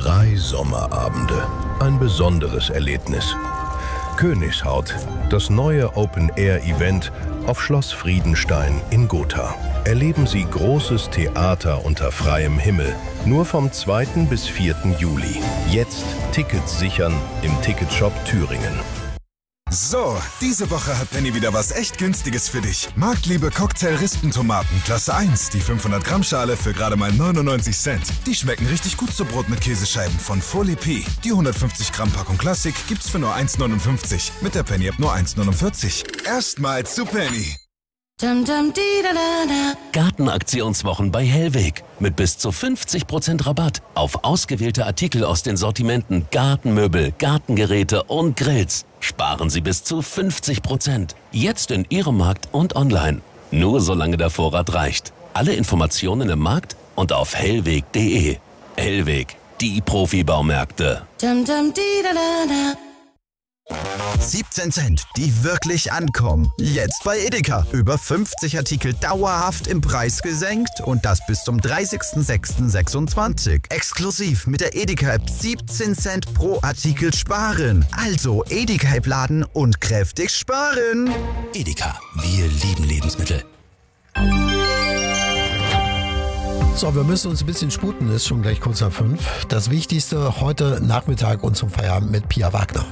3 Sommerabende. Ein besonderes Erlebnis. Königshaut, das neue Open-Air-Event auf Schloss Friedenstein in Gotha. Erleben Sie großes Theater unter freiem Himmel. Nur vom 2. bis 4. Juli. Jetzt Tickets sichern im Ticketshop Thüringen. So, diese Woche hat Penny wieder was echt Günstiges für dich. Marktliebe Cocktail-Rispentomaten, Klasse 1, die 500 Gramm Schale für gerade mal 99 Cent. Die schmecken richtig gut zu Brot mit Käsescheiben von Folie P. Die 150 Gramm Packung Klassik gibt's für nur 1,59. Mit der Penny-App nur 1,49. Erstmals zu Penny. Gartenaktionswochen bei Hellweg. Mit bis zu 50% Rabatt auf ausgewählte Artikel aus den Sortimenten Gartenmöbel, Gartengeräte und Grills. Sparen Sie bis zu 50%. Jetzt in Ihrem Markt und online. Nur solange der Vorrat reicht. Alle Informationen im Markt und auf hellweg.de. Hellweg, die Profibaumärkte. 17 Cent, die wirklich ankommen. Jetzt bei Edeka. Über 50 Artikel dauerhaft im Preis gesenkt und das bis zum 30.06.26. Exklusiv mit der Edeka-App 17 Cent pro Artikel sparen. Also Edeka-App laden und kräftig sparen. Edeka, wir lieben Lebensmittel. So, wir müssen uns ein bisschen sputen, ist schon gleich kurz nach 5. Das Wichtigste heute Nachmittag und zum Feierabend mit Pia Wagner.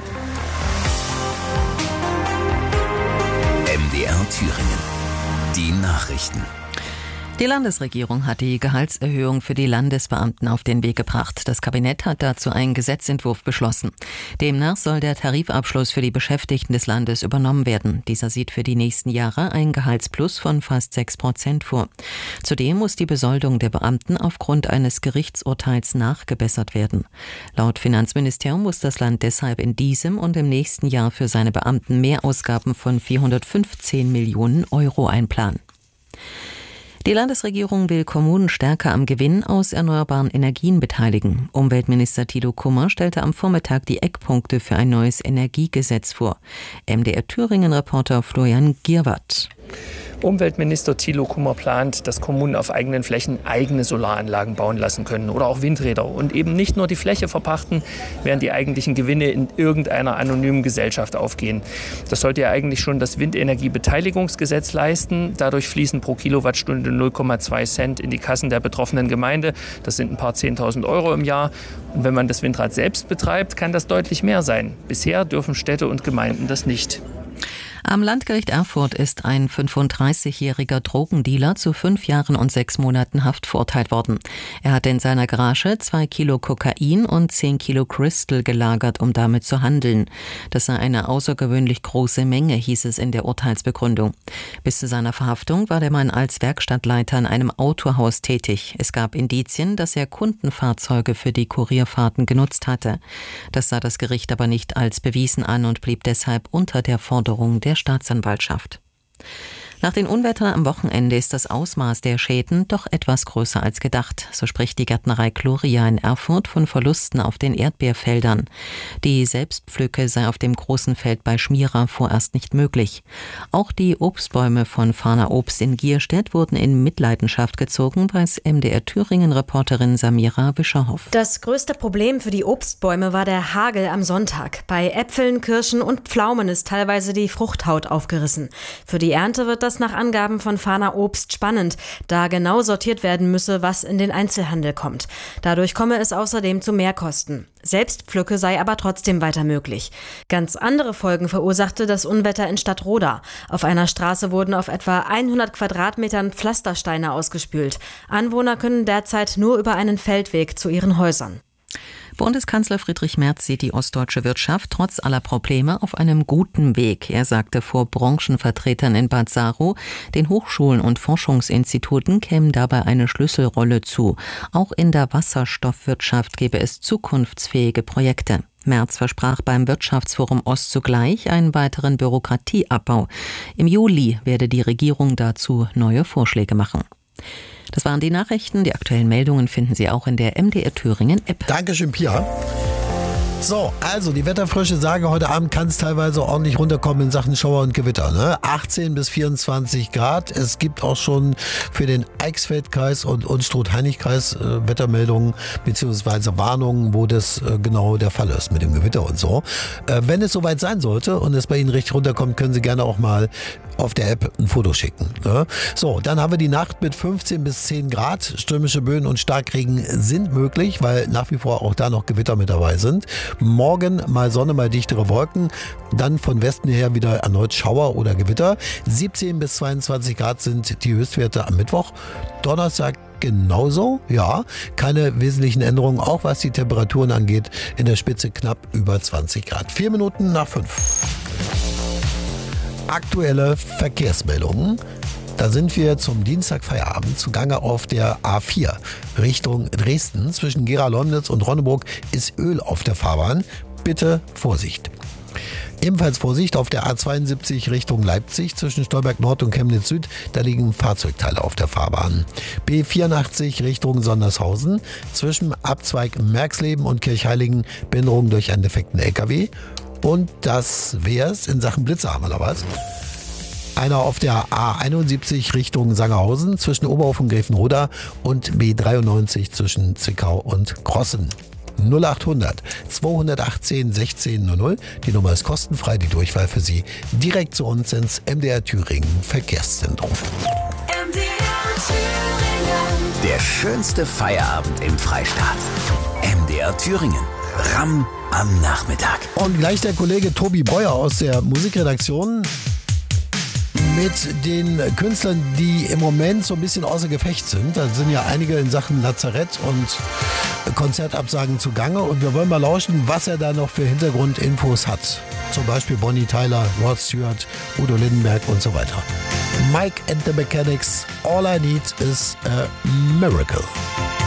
MDR Thüringen. Die Nachrichten. Die Landesregierung hat die Gehaltserhöhung für die Landesbeamten auf den Weg gebracht. Das Kabinett hat dazu einen Gesetzentwurf beschlossen. Demnach soll der Tarifabschluss für die Beschäftigten des Landes übernommen werden. Dieser sieht für die nächsten Jahre einen Gehaltsplus von fast 6% vor. Zudem muss die Besoldung der Beamten aufgrund eines Gerichtsurteils nachgebessert werden. Laut Finanzministerium muss das Land deshalb in diesem und im nächsten Jahr für seine Beamten Mehrausgaben von 415 Millionen Euro einplanen. Die Landesregierung will Kommunen stärker am Gewinn aus erneuerbaren Energien beteiligen. Umweltminister Thilo Kummer stellte am Vormittag die Eckpunkte für ein neues Energiegesetz vor. MDR Thüringen-Reporter Florian Gierwart. Umweltminister Thilo Kummer plant, dass Kommunen auf eigenen Flächen eigene Solaranlagen bauen lassen können oder auch Windräder und eben nicht nur die Fläche verpachten, während die eigentlichen Gewinne in irgendeiner anonymen Gesellschaft aufgehen. Das sollte ja eigentlich schon das Windenergiebeteiligungsgesetz leisten. Dadurch fließen pro Kilowattstunde 0,2 Cent in die Kassen der betroffenen Gemeinde. Das sind ein paar 10.000 Euro im Jahr. Und wenn man das Windrad selbst betreibt, kann das deutlich mehr sein. Bisher dürfen Städte und Gemeinden das nicht. Am Landgericht Erfurt ist ein 35-jähriger Drogendealer zu 5 Jahren und 6 Monaten Haft verurteilt worden. Er hatte in seiner Garage 2 Kilo Kokain und 10 Kilo Crystal gelagert, um damit zu handeln. Das sei eine außergewöhnlich große Menge, hieß es in der Urteilsbegründung. Bis zu seiner Verhaftung war der Mann als Werkstattleiter in einem Autohaus tätig. Es gab Indizien, dass er Kundenfahrzeuge für die Kurierfahrten genutzt hatte. Das sah das Gericht aber nicht als bewiesen an und blieb deshalb unter der Forderung der Staatsanwaltschaft. Nach den Unwettern am Wochenende ist das Ausmaß der Schäden doch etwas größer als gedacht. So spricht die Gärtnerei Gloria in Erfurt von Verlusten auf den Erdbeerfeldern. Die Selbstpflücke sei auf dem großen Feld bei Schmira vorerst nicht möglich. Auch die Obstbäume von Fahner Obst in Gierstedt wurden in Mitleidenschaft gezogen, weiß MDR Thüringen-Reporterin Samira Wischerhoff. Das größte Problem für die Obstbäume war der Hagel am Sonntag. Bei Äpfeln, Kirschen und Pflaumen ist teilweise die Fruchthaut aufgerissen. Für die Ernte wird das nach Angaben von Fahner Obst spannend, da genau sortiert werden müsse, was in den Einzelhandel kommt. Dadurch komme es außerdem zu Mehrkosten. Selbstpflücke sei aber trotzdem weiter möglich. Ganz andere Folgen verursachte das Unwetter in Stadtroda. Auf einer Straße wurden auf etwa 100 Quadratmetern Pflastersteine ausgespült. Anwohner können derzeit nur über einen Feldweg zu ihren Häusern. Bundeskanzler Friedrich Merz sieht die ostdeutsche Wirtschaft trotz aller Probleme auf einem guten Weg. Er sagte vor Branchenvertretern in Bad Saro, den Hochschulen und Forschungsinstituten käme dabei eine Schlüsselrolle zu. Auch in der Wasserstoffwirtschaft gäbe es zukunftsfähige Projekte. Merz versprach beim Wirtschaftsforum Ost zugleich einen weiteren Bürokratieabbau. Im Juli werde die Regierung dazu neue Vorschläge machen. Das waren die Nachrichten. Die aktuellen Meldungen finden Sie auch in der MDR Thüringen App. Dankeschön, Pia. So, also die Wetterfrösche sagen, heute Abend kann es teilweise ordentlich runterkommen in Sachen Schauer und Gewitter. Ne? 18 bis 24 Grad. Es gibt auch schon für den Eichsfeldkreis und Unstrut-Heinig-Kreis Wettermeldungen bzw. Warnungen, wo das genau der Fall ist mit dem Gewitter und so. Wenn es soweit sein sollte und es bei Ihnen richtig runterkommt, können Sie gerne auch mal auf der App ein Foto schicken. Ne? So, dann haben wir die Nacht mit 15 bis 10 Grad. Stürmische Böen und Starkregen sind möglich, weil nach wie vor auch da noch Gewitter mit dabei sind. Morgen mal Sonne, mal dichtere Wolken. Dann von Westen her wieder erneut Schauer oder Gewitter. 17 bis 22 Grad sind die Höchstwerte am Mittwoch. Donnerstag genauso, ja. Keine wesentlichen Änderungen, auch was die Temperaturen angeht. In der Spitze knapp über 20 Grad. 4 Minuten nach 5. Aktuelle Verkehrsmeldungen. Da sind wir zum Dienstagfeierabend zugange auf der A4 Richtung Dresden. Zwischen Gera-Leumnitz und Ronneburg ist Öl auf der Fahrbahn. Bitte Vorsicht. Ebenfalls Vorsicht auf der A72 Richtung Leipzig zwischen Stolberg Nord und Chemnitz Süd. Da liegen Fahrzeugteile auf der Fahrbahn. B84 Richtung Sondershausen zwischen Abzweig Merxleben und Kirchheiligen. Behinderung durch einen defekten LKW. Und das wär's in Sachen Blitzer, haben wir noch was? Einer auf der A71 Richtung Sangerhausen zwischen Oberhof und Gräfenroda und B93 zwischen Zwickau und Krossen. 0800 218 1600. Die Nummer ist kostenfrei, die Durchwahl für Sie direkt zu uns ins MDR Thüringen Verkehrszentrum. MDR Thüringen. Der schönste Feierabend im Freistaat. MDR Thüringen. Ram am Nachmittag. Und gleich der Kollege Tobi Breuer aus der Musikredaktion mit den Künstlern, die im Moment so ein bisschen außer Gefecht sind. Da sind ja einige in Sachen Lazarett und Konzertabsagen zugange. Und wir wollen mal lauschen, was er da noch für Hintergrundinfos hat. Zum Beispiel Bonnie Tyler, Rod Stewart, Udo Lindenberg und so weiter. Mike and the Mechanics, All I Need is a Miracle.